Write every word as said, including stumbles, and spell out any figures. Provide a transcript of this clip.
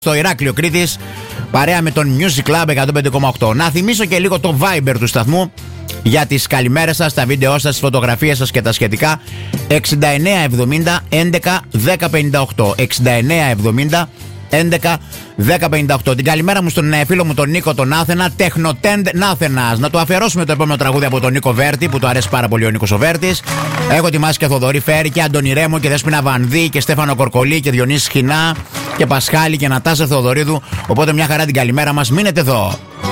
στο Ηράκλειο Κρήτης, παρέα με τον Music Club εκατόν πέντε κόμμα οκτώ. Να θυμίσω και λίγο το Viber του σταθμού για τις καλημέρες σας, τα βίντεό σας, τις φωτογραφίες σας και τα σχετικά. εξήντα εννέα εβδομήντα έντεκα δέκα πενήντα οκτώ. εξήντα εννέα εβδομήντα έντεκα δέκα πενήντα οκτώ. Την καλημέρα μου στον φίλο μου τον Νίκο τον Άθενα, Τεχνοτέντ Νάθενας. Να του αφιερώσουμε το επόμενο τραγούδι από τον Νίκο Βέρτη, που του αρέσει πάρα πολύ ο Νίκος ο Βέρτης. Έχω ετοιμάσει και Θοδωρή Φέρη και Αντώνη Ρέμο και Δέσποινα Βανδύ και Στέφανο Κορκολί και Διονύση Σχοινά και Πασχάλη και Νατάσα Θεοδωρίδου. Οπότε μια χαρά την καλημέρα μας. Μείνετε εδώ.